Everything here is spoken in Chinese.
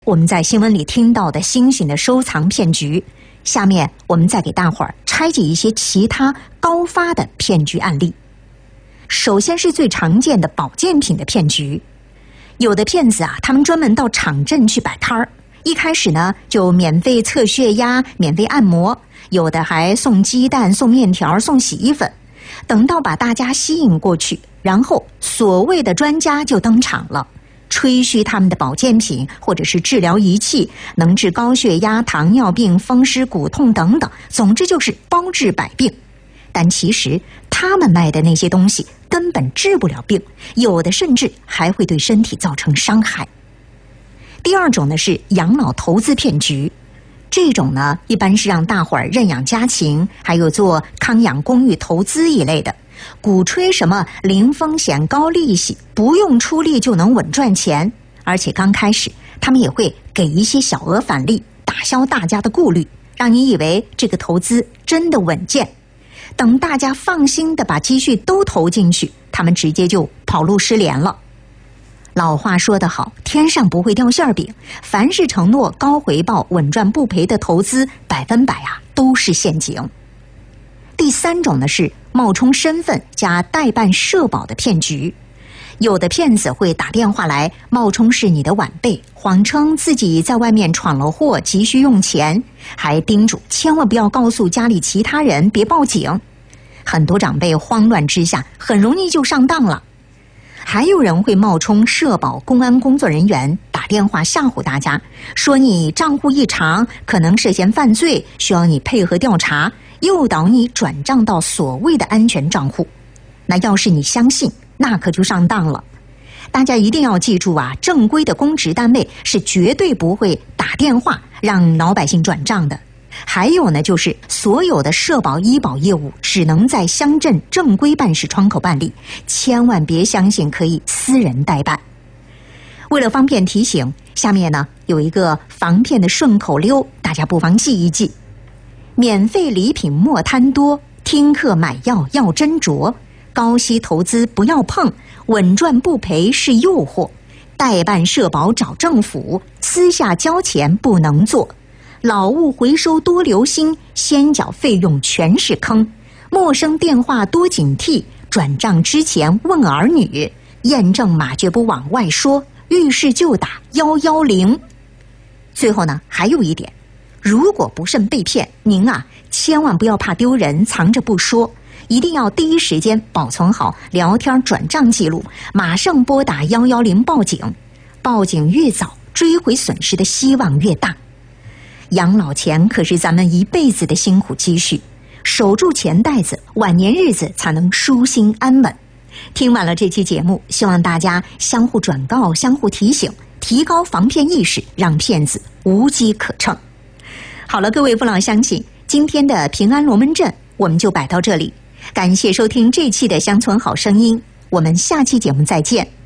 我们在新闻里听到的新型的收藏骗局，下面我们再给大伙儿拆解一些其他高发的骗局案例。首先是最常见的保健品的骗局，有的骗子啊，他们专门到场镇去摆摊儿，一开始呢就免费测血压、免费按摩，有的还送鸡蛋、送面条、送洗衣粉。等到把大家吸引过去，然后所谓的专家就登场了，吹嘘他们的保健品或者是治疗仪器能治高血压、糖尿病、风湿骨痛等等，总之就是包治百病。但其实他们卖的那些东西根本治不了病，有的甚至还会对身体造成伤害。第二种呢是养老投资骗局，这种呢一般是让大伙儿认养家禽，还有做康养公寓投资一类的，鼓吹什么零风险高利息，不用出力就能稳赚钱，而且刚开始他们也会给一些小额返利，打消大家的顾虑，让你以为这个投资真的稳健。等大家放心的把积蓄都投进去，他们直接就跑路失联了。老话说得好，天上不会掉馅饼，凡是承诺高回报、稳赚不赔的投资，100%都是陷阱。第三种呢是冒充身份加代办社保的骗局，有的骗子会打电话来冒充是你的晚辈，谎称自己在外面闯了祸，急需用钱，还叮嘱千万不要告诉家里其他人，别报警。很多长辈慌乱之下很容易就上当了。还有人会冒充社保公安工作人员，打电话吓唬大家，说你账户异常，可能涉嫌犯罪，需要你配合调查，诱导你转账到所谓的安全账户。那要是你相信，那可就上当了。大家一定要记住啊，正规的公职单位是绝对不会打电话让老百姓转账的。还有呢，就是所有的社保医保业务只能在乡镇正规办事窗口办理，千万别相信可以私人代办。为了方便提醒，下面呢有一个防骗的顺口溜，大家不妨记一记：免费礼品莫贪多，听课买药要斟酌，高息投资不要碰，稳赚不赔是诱惑，代办社保找政府，私下交钱不能做，劳务回收多留心，先缴费用全是坑，陌生电话多警惕，转账之前问儿女，验证码绝不往外说，遇事就打110。最后呢还有一点，如果不慎被骗，您啊千万不要怕丢人藏着不说，一定要第一时间保存好聊天转账记录，马上拨打110报警，报警越早，追回损失的希望越大。养老钱可是咱们一辈子的辛苦积蓄，守住钱袋子，晚年日子才能舒心安稳。听完了这期节目，希望大家相互转告、相互提醒，提高防骗意识，让骗子无机可乘。好了，各位父老乡亲，今天的平安龙门阵我们就摆到这里，感谢收听这期的乡村好声音，我们下期节目再见。